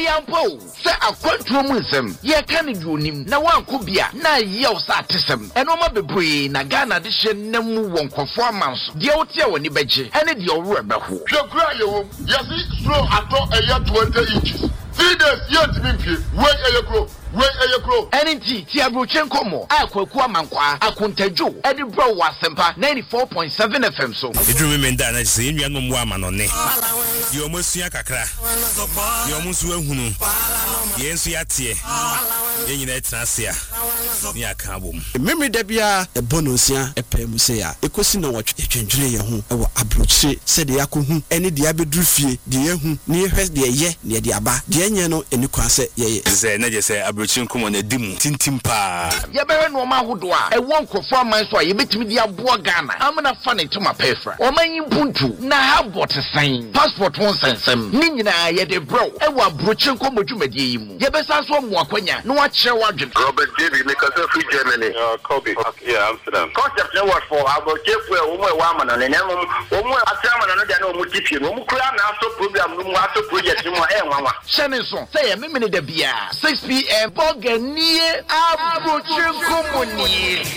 yampo se akwantuo mu nsem ye ka ne duonim na wanko bia na yew sa atesem eno ma bebree na Ghana de hye namu wonkofo amanso de wotia woni beje ene de owro ebeho hwekura yewo yesi slow ato eya 20 inches 3 days yet me pie we ayekro enti ti abrochen komo akwaku amankwa akontadwo edi bro wasempa 94.7 FM so edru me nda na se enua ngom wa manone ye omosua kakra ye omusu ahunu ye ensu yatie ye nyina etrasia ni aka bom memre da bia e bonosia epem se ya ekosi na wotwe twendwere ye ho e wo abroche se de yakohu ene de abedru fie de yehu ni ehwe de ye ne de aba de enye no eni kwa se ye ze na je se abrochinkuma na dimu tintimpa ye bewe no ma hodo a e won krofo aman so a ye betimi di aboa Ghana amna fa ne tuma pefra o man yimpuntu na ha botesan passport won sensem ni nyina ye de bro e wo abrochinkuma dwumadie yimu ye besa so mo akwanya no wa kire wadwen Robert David make us free Germany Kobe yeah Amsterdam concept no work for abrochefu e wo mo e wa amana ne nemo wo mo atrama no de na wo mo tipie no mo kura na aso program no mo aso project no e nwanwa shene so say ye memene da bia 6 p.m. Boganie abrochinkuma ni